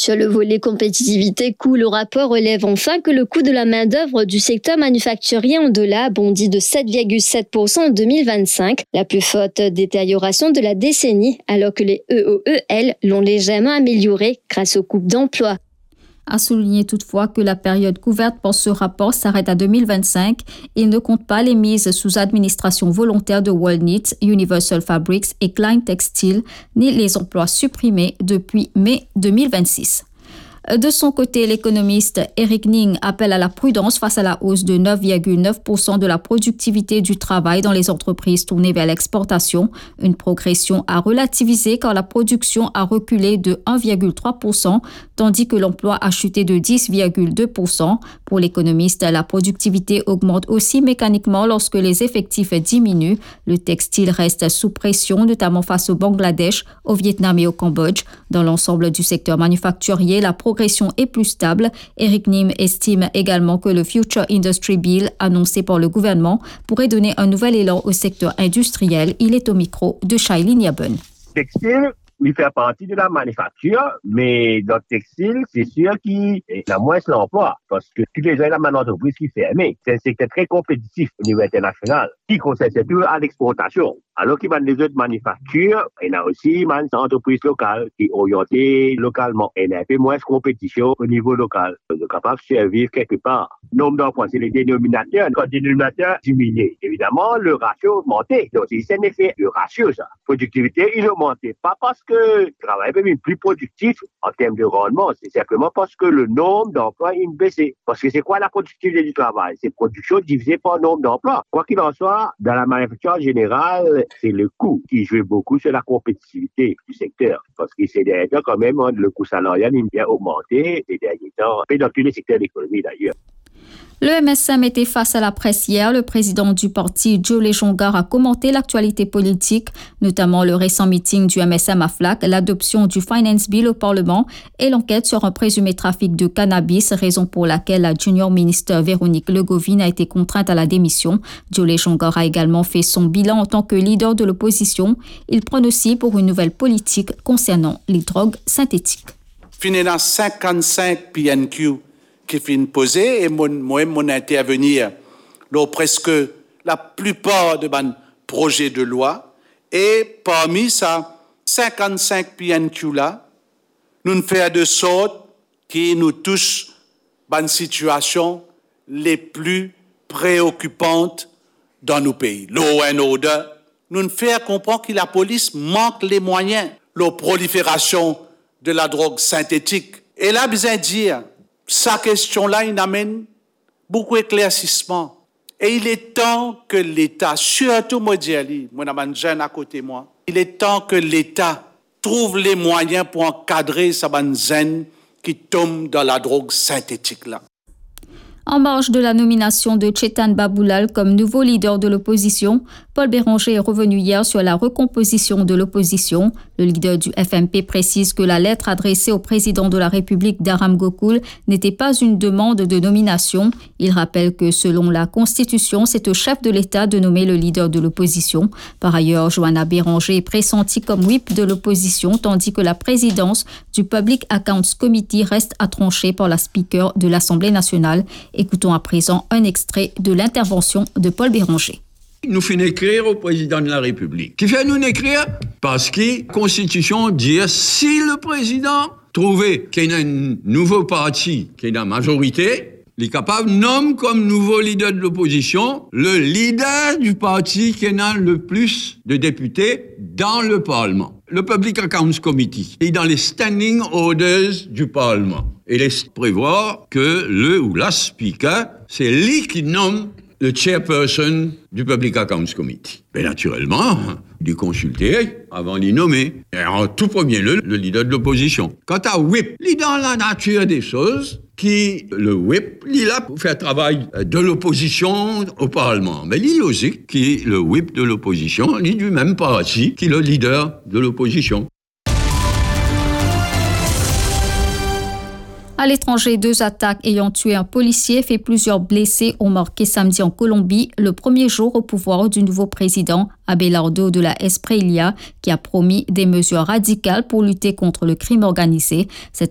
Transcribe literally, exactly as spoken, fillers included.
Sur le volet compétitivité, coût, le rapport relève enfin que le coût de la main-d'œuvre du secteur manufacturier en dollars bondit de sept virgule sept pour cent en deux mille vingt-cinq, la plus forte détérioration de la décennie, alors que les E O E, elles, l'ont légèrement amélioré grâce aux coupes d'emplois. A souligné toutefois que la période couverte par ce rapport s'arrête à deux mille vingt-cinq et ne compte pas les mises sous administration volontaire de World Knit, Universal Fabrics et Klein Textile, ni les emplois supprimés depuis mai deux mille vingt-six. De son côté, l'économiste Eric Ning appelle à la prudence face à la hausse de neuf virgule neuf pour cent de la productivité du travail dans les entreprises tournées vers l'exportation, une progression à relativiser car la production a reculé de un virgule trois pour cent, tandis que l'emploi a chuté de dix virgule deux pour cent. Pour l'économiste, la productivité augmente aussi mécaniquement lorsque les effectifs diminuent. Le textile reste sous pression, notamment face au Bangladesh, au Vietnam et au Cambodge. Dans l'ensemble du secteur manufacturier, la progression est plus stable. Eric Nim estime également que le Future Industry Bill annoncé par le gouvernement pourrait donner un nouvel élan au secteur industriel. Il est au micro de Shailene Yaben. Textile, il fait partie de la manufacture, mais dans le textile, c'est sûr qu'il y a moins d'emplois parce que tous les ans, il y a une entreprise qui ferme. C'est un secteur très compétitif au niveau international qui concerne surtout à l'exportation. Alors qu'il y a des autres manufactures, il y a aussi une entreprise locale qui est orientée localement. Il y a un peu moins de compétition au niveau local. On est capable de survivre quelque part. Nombre d'emplois, c'est les dénominateurs. Quand le dénominateur diminue, évidemment, le ratio augmente. Donc, c'est un effet de ratio, ça. Productivité, il augmente. Pas parce que le travail est plus productif en termes de rendement, c'est simplement parce que le nombre d'emplois est baissé. Parce que c'est quoi la productivité du travail? C'est production divisée par le nombre d'emplois. Quoi qu'il en soit, dans la manufacture générale, c'est le coût qui joue beaucoup sur la compétitivité du secteur. Parce que ces derniers temps, quand même, le coût salarial a bien augmenté ces derniers temps, et dans tous les secteurs de l'économie d'ailleurs. Le M S M était face à la presse hier. Le président du parti, Joe Jongar, a commenté l'actualité politique, notamment le récent meeting du M S M à Flac, l'adoption du Finance Bill au Parlement et l'enquête sur un présumé trafic de cannabis, raison pour laquelle la junior ministre Véronique Legovine a été contrainte à la démission. Joe Jongar a également fait son bilan en tant que leader de l'opposition. Il prône aussi pour une nouvelle politique concernant les drogues synthétiques. Fini dans cinquante-cinq P N Q qui finit poser et moi, moi, mon intervenir dans presque la plupart de mes projets de loi. Et parmi ça, cinquante-cinq P N Q là, nous faisons de sorte qui nous touchent dans situation les plus préoccupantes dans nos pays. Law and order, nous faisons comprendre que la police manque les moyens, la prolifération de la drogue synthétique. Et là, besoin de dire, sa question-là, il amène beaucoup d'éclaircissement. Et il est temps que l'État, surtout moi, moi, j'ai un jeune à côté de moi, il est temps que l'État trouve les moyens pour encadrer sa jeune qui tombe dans la drogue synthétique-là. En marge de la nomination de Chetan Baboulal comme nouveau leader de l'opposition, Paul Béranger est revenu hier sur la recomposition de l'opposition. Le leader du F M P précise que la lettre adressée au président de la République d'Aram Gokul n'était pas une demande de nomination. Il rappelle que selon la Constitution, c'est au chef de l'État de nommer le leader de l'opposition. Par ailleurs, Johanna Béranger est pressentie comme whip de l'opposition, tandis que la présidence du Public Accounts Committee reste à trancher par la speaker de l'Assemblée nationale. Écoutons à présent un extrait de l'intervention de Paul Béranger. Nous finissons écrire au président de la République. Qui fait nous écrire? Parce que la Constitution dit si le président trouvait qu'il y a un nouveau parti qui est dans la majorité, il est capable de nommer comme nouveau leader de l'opposition le leader du parti qui a le plus de députés dans le Parlement. Le Public Accounts Committee est dans les standing orders du Parlement. Il laisse prévoir que le ou la speaker, c'est lui qui nomme le chairperson du Public Accounts Committee. Mais naturellement, il est consulté avant d'y nommer. Et en tout premier lieu, le leader de l'opposition. Quant à whip, il est dans la nature des choses qui, le whip, il est là pour faire travail de l'opposition au Parlement. Mais il est logique qui est le whip de l'opposition, il est du même parti qui est le leader de l'opposition. À l'étranger, deux attaques ayant tué un policier et fait plusieurs blessés ont marqué samedi en Colombie le premier jour au pouvoir du nouveau président Abelardo de la Espriella, qui a promis des mesures radicales pour lutter contre le crime organisé. Cette